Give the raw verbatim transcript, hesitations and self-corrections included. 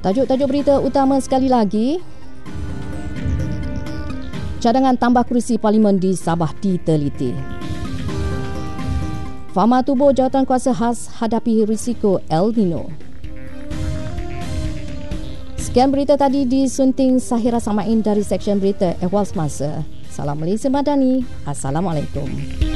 Tajuk-tajuk berita utama sekali lagi. Cadangan tambah kerusi Parlimen di Sabah diteliti. Fama tubuh jawatankuasa khas hadapi risiko El Nino. Sekian berita tadi disunting Sahira Samain dari Seksyen Berita Ehwal Semasa. Salam Malaysia Madani. Assalamualaikum.